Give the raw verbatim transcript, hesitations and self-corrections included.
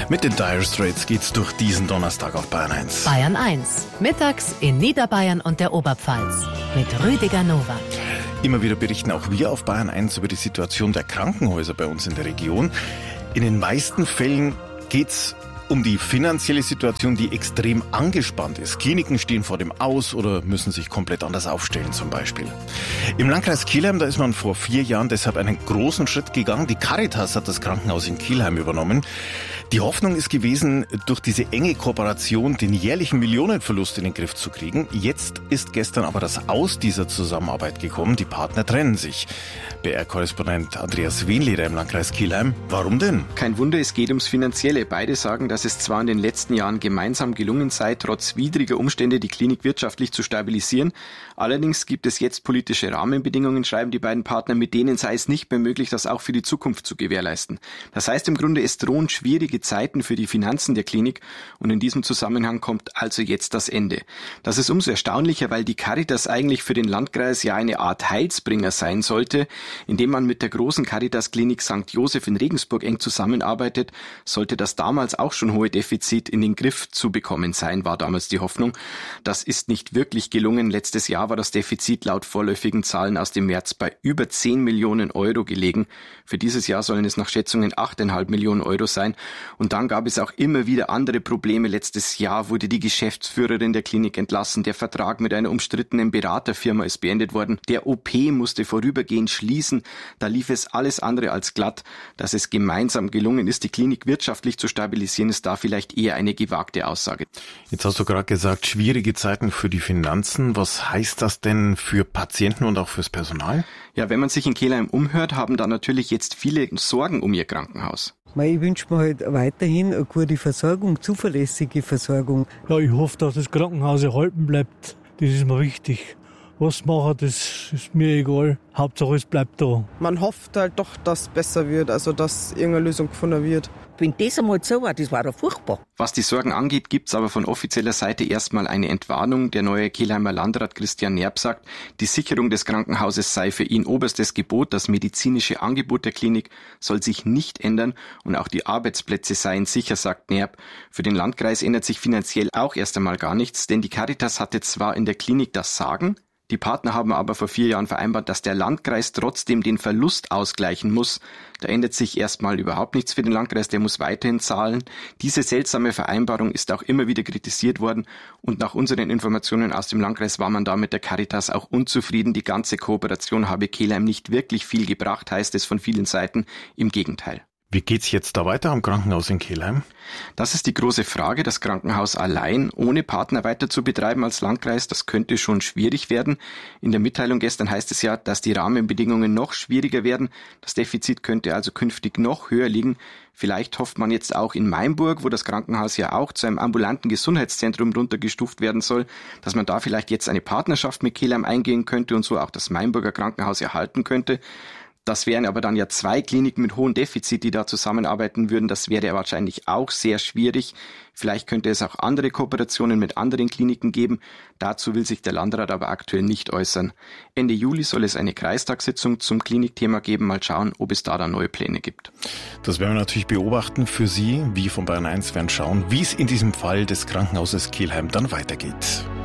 Mit den Dire Straits geht's durch diesen Donnerstag auf Bayern eins. Bayern eins. Mittags in Niederbayern und der Oberpfalz. Mit Rüdiger Nowak. Immer wieder berichten auch wir auf Bayern eins über die Situation der Krankenhäuser bei uns in der Region. In den meisten Fällen geht's um die finanzielle Situation, die extrem angespannt ist. Kliniken stehen vor dem Aus oder müssen sich komplett anders aufstellen zum Beispiel. Im Landkreis Kelheim, da ist man vor vier Jahren deshalb einen großen Schritt gegangen. Die Caritas hat das Krankenhaus in Kelheim übernommen. Die Hoffnung ist gewesen, durch diese enge Kooperation den jährlichen Millionenverlust in den Griff zu kriegen. Jetzt ist gestern aber das Aus dieser Zusammenarbeit gekommen. Die Partner trennen sich. B R-Korrespondent Andreas Wehnleder im Landkreis Kelheim. Warum denn? Kein Wunder, es geht ums Finanzielle. Beide sagen, dass es zwar in den letzten Jahren gemeinsam gelungen sei, trotz widriger Umstände die Klinik wirtschaftlich zu stabilisieren. Allerdings gibt es jetzt politische Rahmenbedingungen, schreiben die beiden Partner, mit denen sei es nicht mehr möglich, das auch für die Zukunft zu gewährleisten. Das heißt im Grunde, es drohen schwierige Zeiten für die Finanzen der Klinik und in diesem Zusammenhang kommt also jetzt das Ende. Das ist umso erstaunlicher, weil die Caritas eigentlich für den Landkreis ja eine Art Heilsbringer sein sollte. Indem man mit der großen Caritas-Klinik Sankt Joseph in Regensburg eng zusammenarbeitet, sollte das damals auch schon hohe Defizit in den Griff zu bekommen sein, war damals die Hoffnung. Das ist nicht wirklich gelungen. Letztes Jahr war das Defizit laut vorläufigen Zahlen aus dem März bei über zehn Millionen Euro gelegen. Für dieses Jahr sollen es nach Schätzungen acht Komma fünf Millionen Euro sein. Und dann gab es auch immer wieder andere Probleme. Letztes Jahr wurde die Geschäftsführerin der Klinik entlassen. Der Vertrag mit einer umstrittenen Beraterfirma ist beendet worden. Der O P musste vorübergehend schließen. Da lief es alles andere als glatt. Dass es gemeinsam gelungen ist, die Klinik wirtschaftlich zu stabilisieren, ist da vielleicht eher eine gewagte Aussage. Jetzt hast du gerade gesagt, schwierige Zeiten für die Finanzen. Was heißt das denn für Patienten und auch fürs Personal? Ja, wenn man sich in Kelheim umhört, haben da natürlich jetzt viele Sorgen um ihr Krankenhaus. Ich wünsche mir halt weiterhin eine gute Versorgung, zuverlässige Versorgung. Ja, ich hoffe, dass das Krankenhaus erhalten bleibt. Das ist mir wichtig. Was machen, das ist mir egal. Hauptsache es bleibt da. Man hofft halt doch, dass es besser wird, also dass irgendeine Lösung gefunden wird. Wenn das einmal so war, das war doch furchtbar. Was die Sorgen angeht, gibt's aber von offizieller Seite erstmal eine Entwarnung. Der neue Kelheimer Landrat Christian Nerb sagt, die Sicherung des Krankenhauses sei für ihn oberstes Gebot. Das medizinische Angebot der Klinik soll sich nicht ändern und auch die Arbeitsplätze seien sicher, sagt Nerb. Für den Landkreis ändert sich finanziell auch erst einmal gar nichts, denn die Caritas hatte zwar in der Klinik das Sagen, die Partner haben aber vor vier Jahren vereinbart, dass der Landkreis trotzdem den Verlust ausgleichen muss. Da ändert sich erstmal überhaupt nichts für den Landkreis, der muss weiterhin zahlen. Diese seltsame Vereinbarung ist auch immer wieder kritisiert worden und nach unseren Informationen aus dem Landkreis war man da mit der Caritas auch unzufrieden. Die ganze Kooperation habe Kelheim nicht wirklich viel gebracht, heißt es von vielen Seiten. Im Gegenteil. Wie geht's jetzt da weiter am Krankenhaus in Kelheim? Das ist die große Frage. Das Krankenhaus allein ohne Partner weiter zu betreiben als Landkreis, das könnte schon schwierig werden. In der Mitteilung gestern heißt es ja, dass die Rahmenbedingungen noch schwieriger werden. Das Defizit könnte also künftig noch höher liegen. Vielleicht hofft man jetzt auch in Mainburg, wo das Krankenhaus ja auch zu einem ambulanten Gesundheitszentrum runtergestuft werden soll, dass man da vielleicht jetzt eine Partnerschaft mit Kelheim eingehen könnte und so auch das Mainburger Krankenhaus erhalten könnte. Das wären aber dann ja zwei Kliniken mit hohem Defizit, die da zusammenarbeiten würden. Das wäre ja wahrscheinlich auch sehr schwierig. Vielleicht könnte es auch andere Kooperationen mit anderen Kliniken geben. Dazu will sich der Landrat aber aktuell nicht äußern. Ende Juli soll es eine Kreistagssitzung zum Klinikthema geben. Mal schauen, ob es da dann neue Pläne gibt. Das werden wir natürlich beobachten für Sie. Wir von Bayern eins werden schauen, wie es in diesem Fall des Krankenhauses Kelheim dann weitergeht.